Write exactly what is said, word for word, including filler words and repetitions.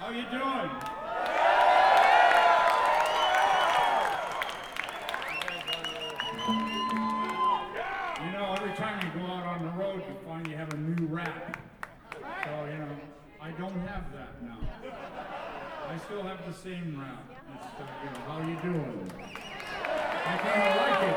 How you doing? You know, every time you go out on the road, you find you have a new rap. So, you know, I don't have that now. I still have the same rap. It's, uh, you know, how you doing? I kind of like it.